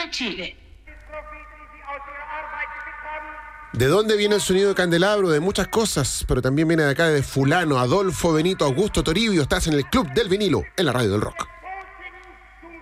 de Chile. ¿De dónde viene el sonido de candelabro? De muchas cosas, pero también viene de acá de fulano, Adolfo Benito Augusto Toribio. Estás en el Club del Vinilo, en la Radio del Rock.